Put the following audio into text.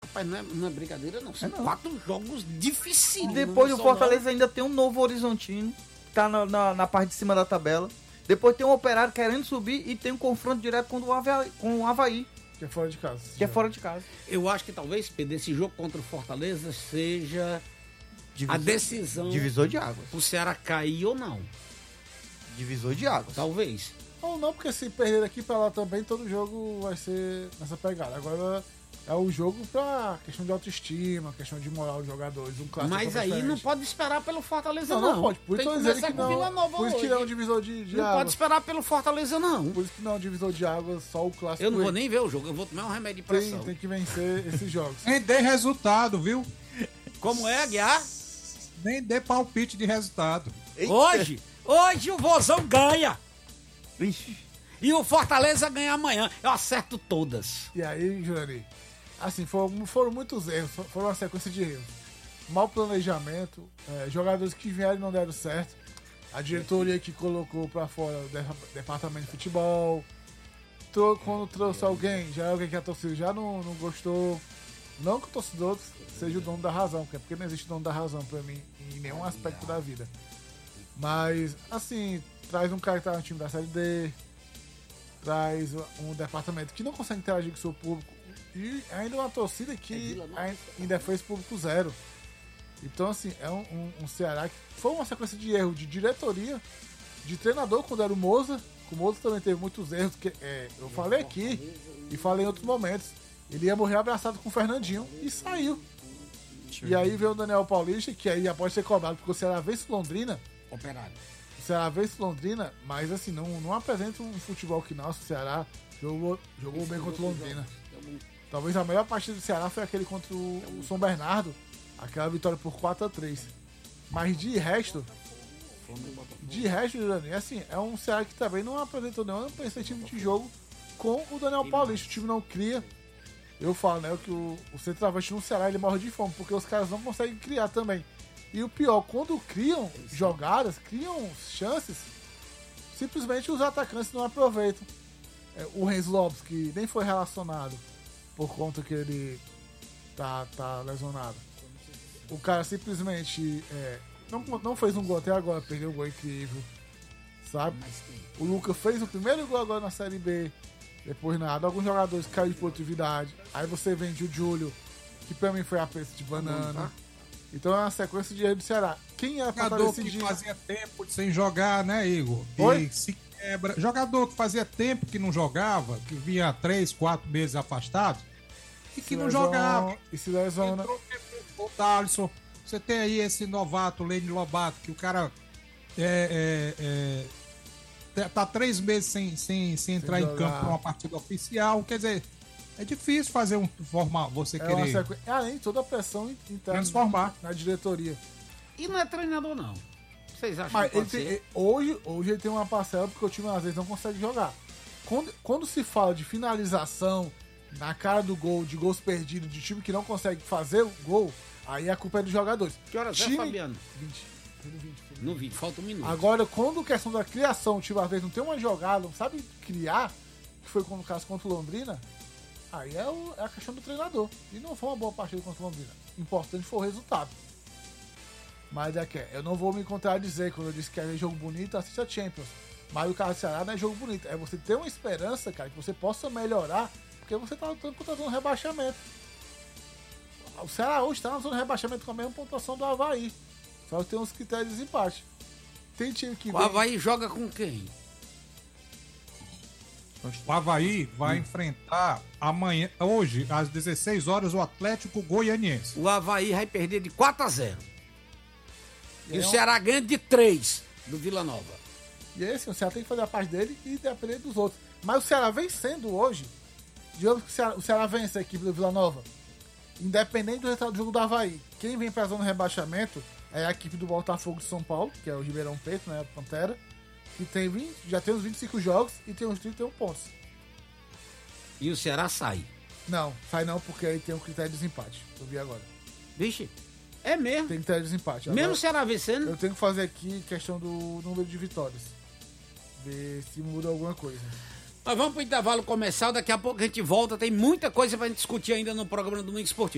Rapaz, não é brincadeira, não. São 4 jogos difíceis. Depois o Fortaleza ainda tem um Novo Horizontino, que tá na parte de cima da tabela. Depois tem um Operário querendo subir e tem um confronto direto com o Avaí. Que é fora de casa. Fora de casa. Eu acho que talvez, Pedro, esse jogo contra o Fortaleza seja a decisão. Divisor de águas. Pro Ceará cair ou não. Divisor de águas. Talvez. Ou não, porque se perder aqui pra lá também, todo jogo vai ser nessa pegada. Agora é o jogo pra questão de autoestima, questão de moral dos jogadores. Um clássico. Mas aí diferente. não pode esperar pelo Fortaleza, Não, não. não pode. Por isso Tem que eu dizendo começar que com o Vila não. Nova Por isso que hoje. não é um divisor de Não águas. pode esperar pelo Fortaleza, não. Por isso que não é um divisor de águas, só o clássico. Eu não vou nem ver o jogo, eu vou tomar um remédio de pressão. Tem que vencer esses jogos. Nem dê resultado, viu? Como é, Aguiar? Nem dê palpite de resultado. Hoje o Vozão ganha. Ixi. E o Fortaleza ganha amanhã. Eu acerto todas. E aí, Jurani, assim, foram muitos erros, foram uma sequência de erros. Mau planejamento, jogadores que vieram e não deram certo, a diretoria que colocou pra fora o departamento de futebol, quando trouxe alguém, já é alguém que a torcida já não gostou. Não que o torcedor seja o dono da razão, porque não existe dono da razão pra mim em nenhum aspecto da vida. Mas, assim, traz um cara que tá no time da Série D, traz um departamento que não consegue interagir com o seu público e ainda uma torcida que ainda fez público zero. Então, assim, é um Ceará que foi uma sequência de erros de diretoria, de treinador, quando era o Moza. O Moza também teve muitos erros, que eu falei aqui e falei em outros momentos. Ele ia morrer abraçado com o Fernandinho e saiu. E aí veio o Daniel Paulista, que aí já pode ser cobrado, porque o Ceará vence Londrina. Operário. O Ceará vence Londrina, mas assim, não apresenta um futebol que nosso. O Ceará jogou bem contra o Londrina. Talvez a melhor partida do Ceará foi aquele contra o São Bernardo, aquela vitória por 4-3. Mas de resto, Jurani, assim, é um Ceará que também não apresentou nenhuma perspectiva de jogo com o Daniel Paulista. O time não cria. Eu falo, né, que o centroavante no Ceará ele morre de fome, porque os caras não conseguem criar também. E o pior, quando criam jogadas, criam chances, simplesmente os atacantes não aproveitam. O Renzo Lopes, que nem foi relacionado por conta que ele tá lesionado. O cara simplesmente não fez um gol até agora, perdeu um gol incrível, sabe? O Lucas fez o primeiro gol agora na Série B, depois nada. Alguns jogadores caíram de produtividade. Aí você vende o Júlio, que pra mim foi a preço de banana. Então é uma sequência de erro do Ceará. Quem é Jogador que fazia tempo sem jogar, né, Igor? Oi? E se quebra. Jogador que fazia tempo que não jogava, que vinha 3, 4 meses afastado e que não jogava. E se lesiona. O Thaleson. Você tem aí esse novato, Lene Lobato, que o cara tá 3 meses sem entrar em campo para uma partida oficial. Quer dizer, é difícil formar, você querer além de toda a pressão interna transformar na diretoria. E não é treinador, não. Vocês acham Mas que pode ser? hoje ele tem uma parcela porque o time às vezes não consegue jogar. Quando se fala de finalização na cara do gol, de gols perdidos, de time que não consegue fazer o gol, aí a culpa é dos jogadadores. Que horas é, Fabiano? 20. No 20, falta um minuto. Agora, quando a questão da criação, o time às vezes não tem uma jogada, não sabe criar, que foi no caso contra o Londrina, aí é a questão do treinador. E não foi uma boa partida contra o Londrina. Importante foi o resultado. Mas eu não vou me contradizer quando eu disse que é jogo bonito, assista a Champions. Mas o caso do Ceará não é jogo bonito. É você ter uma esperança, cara, que você possa melhorar, porque você tá lutando contra a zona de rebaixamento. O Ceará hoje está na zona de rebaixamento com a mesma pontuação do Avaí. Só que tem uns critérios de desempate. Tem time que o Avaí joga com quem? O Avaí vai enfrentar hoje, às 16 horas, o Atlético Goianiense. O Avaí vai perder de 4-0. E o Ceará ganha de 3 do Vila Nova. E aí, assim, o Ceará tem que fazer a parte dele e depender dos outros. Mas o Ceará vencendo hoje, digamos que o Ceará vence a equipe do Vila Nova, independente do resultado do jogo do Avaí, quem vem pra zona de rebaixamento é a equipe do Botafogo de São Paulo, que é o Ribeirão Preto, né, a Pantera, que já tem uns 25 jogos e tem uns 31 pontos. E o Ceará sai? Não, sai não, porque aí tem um critério de desempate. Eu vi agora. Vixe, é mesmo? Tem critério de desempate. Mesmo Agora, o Ceará vencendo? eu tenho que fazer aqui questão do número de vitórias. Ver se muda alguma coisa. Nós vamos pro intervalo comercial, daqui a pouco a gente volta. Tem muita coisa pra gente discutir ainda no programa do Domingo Esportivo.